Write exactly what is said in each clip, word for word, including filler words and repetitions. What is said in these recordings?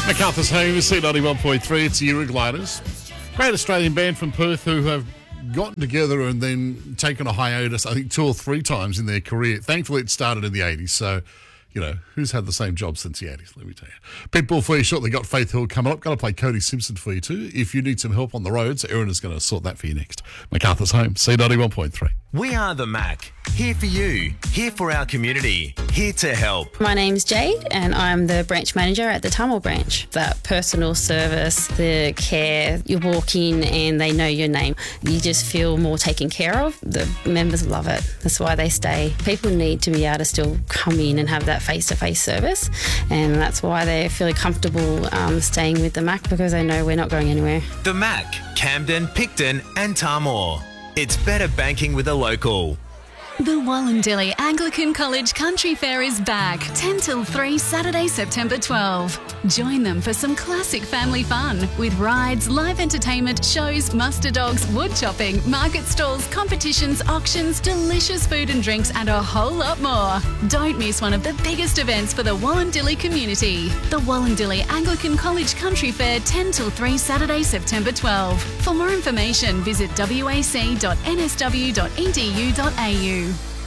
MacArthur's Home, C ninety-one point three. It's the Uruguayers. Great Australian band from Perth who have gotten together and then taken a hiatus, I think, two or three times in their career. Thankfully, it started in the eighties, so, you know, who's had the same job since the eighties, let me tell you. Pitbull for you shortly. Got Faith Hill coming up. Got to play Cody Simpson for you too. If you need some help on the roads, Erin is going to sort that for you next. MacArthur's Home, C ninety-one point three. We are the Mac. Here for you. Here for our community. Here to help. My name's Jade and I'm the branch manager at the Tamil branch. That personal service, the care, you walk in and they know your name. You just feel more taken care of. The members love it. That's why they stay. People need to be able to still come in and have that face-to-face service, and that's why they're feeling comfortable um, staying with the Mac, because they know we're not going anywhere. The Mac, Camden, Picton and Tamor. It's better banking with a local. The Wallandilly Anglican College Country Fair is back, ten till three, Saturday, September twelfth. Join them for some classic family fun with rides, live entertainment, shows, muster dogs, wood chopping, market stalls, competitions, auctions, delicious food and drinks and a whole lot more. Don't miss one of the biggest events for the Wallandilly community. The Wallandilly Anglican College Country Fair, ten till three, Saturday, September twelfth. For more information, visit w a c dot n s w dot e d u dot a u.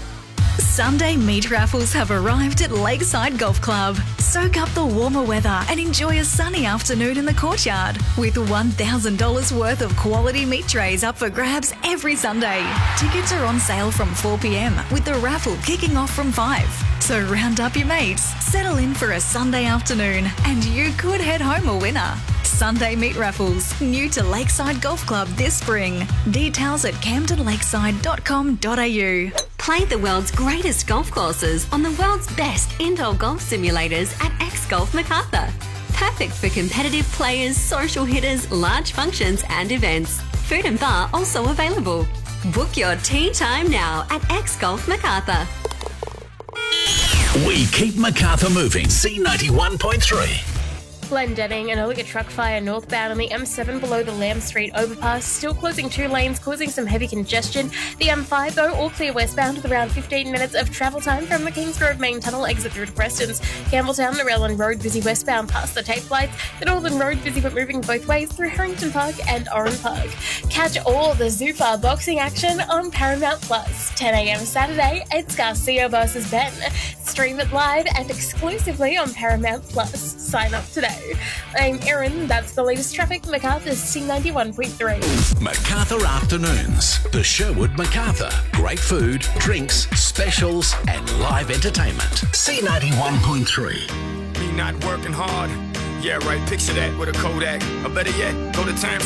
Sunday meat raffles have arrived at Lakeside Golf Club. Soak up the warmer weather and enjoy a sunny afternoon in the courtyard with one thousand dollars worth of quality meat trays up for grabs every Sunday. Tickets are on sale from four p m with the raffle kicking off from five. So round up your mates, settle in for a Sunday afternoon and you could head home a winner. Sunday meat raffles, new to Lakeside Golf Club this spring. Details at camden lakeside dot com dot a u. Play the world's greatest golf courses on the world's best indoor golf simulators at X Golf Macarthur. Perfect for competitive players, social hitters, large functions and events. Food and bar also available. Book your tee time now at X Golf Macarthur. We keep Macarthur moving. C ninety-one point three. Glendenning, an illegal truck fire northbound on the M seven below the Lamb Street overpass, still closing two lanes, causing some heavy congestion. The M five, though, all clear westbound with around fifteen minutes of travel time from the Kings Grove main tunnel exit through to Preston's. Campbelltown, the Relland Road busy westbound past the tape lights. The Northern Road busy but moving both ways through Harrington Park and Oran Park. Catch all the Zufar boxing action on Paramount Plus. ten a m Saturday, Ed's Garcia versus Ben. Stream it live and exclusively on Paramount Plus. Sign up today. I'm Erin, that's the latest traffic. MacArthur's C ninety-one point three. MacArthur Afternoons. The Sherwood MacArthur. Great food, drinks, specials and live entertainment. C ninety-one point three. Me not working hard. Yeah, right, picture that with a Kodak. Or better yet, go to Times